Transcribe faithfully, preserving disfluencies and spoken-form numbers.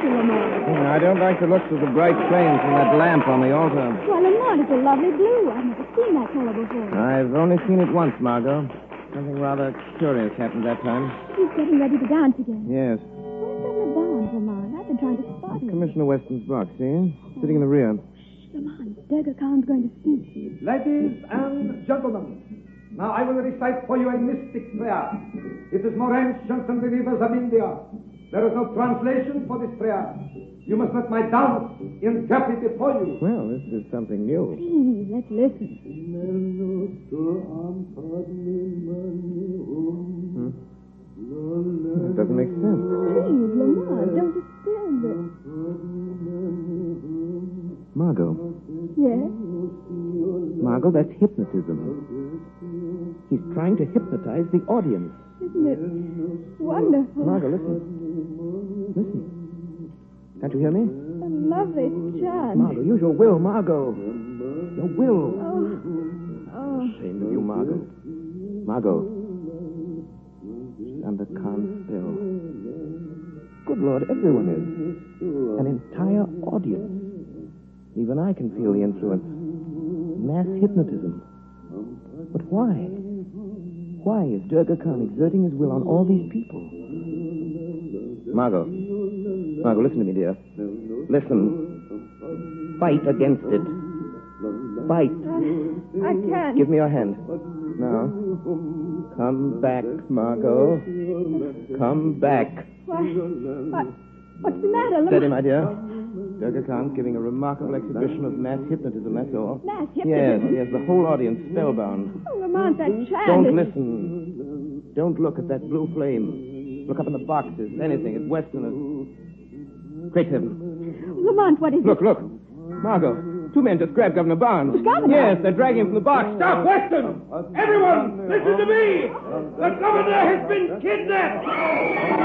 Mister Lamont? Yeah, I don't like the looks of the bright flames from that lamp on the altar. Well, Lamont, it's a lovely blue. I've never seen that color before. I've only seen it once, Margot. Something rather curious happened that time. He's getting ready to dance again. Yes. Where's Governor Barnes, Lamont? I've been trying to spot him. Commissioner Weston's box, see? Sitting in the rear. Lamont, Durga Khan's going to speak to you. Ladies and gentlemen, now I will recite for you a mystic prayer. It is more ancient than the rivers of India. There is no translation for this prayer. You must let my dance interpret it for you. Well, this is something new. Please, let's listen. Hmm? It doesn't make sense. Please, Lamont, don't disturb it. Margot. Yes? Margot, that's hypnotism. He's trying to hypnotize the audience. Isn't it wonderful? Margot, listen. Listen. Can't you hear me? A lovely chant. Margot, use your will, Margot. Your will. Oh. Oh. Shame of you, Margot. Margot. She's under Khan's spell. Good Lord, everyone is. An entire audience. Even I can feel the influence. Mass hypnotism. But why? Why is Durga Khan exerting his will on all these people? Margot. Margot, listen to me, dear. Listen. Fight against it. Fight. I can't. Give me your hand. Now. Come back, Margot. Come back. Why? What? What's the matter, Lamont? Steady, my dear. Durga Khan's giving a remarkable exhibition of mass hypnotism, that's all. Mass Yes, hypnotism? yes, the whole audience spellbound. Oh, Lamont, that chant Don't is... listen. Don't look at that blue flame. Look up in the boxes, anything, at Westerners. Great heavens. Lamont, what is Look, it? look. Margot, two men just grabbed Governor Barnes. Governor? Yes, they're dragging him from the box. Stop, Weston! Everyone, listen to me! The governor has been kidnapped!